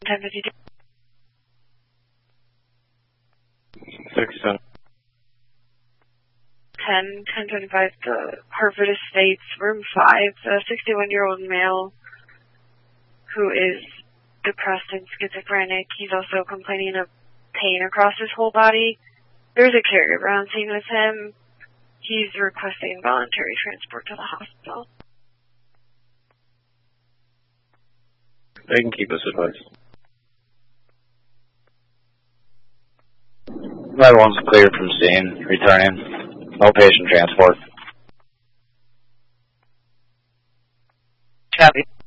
1052. 67. 1025 to Hartford Estates, room 5, a 61-year-old male who is depressed and schizophrenic. He's also complaining of pain across his whole body. There's a caregiver on scene with him. He's requesting voluntary transport to the hospital. They can keep us advised. Everyone's cleared from scene, returning. No patient transport. Copy.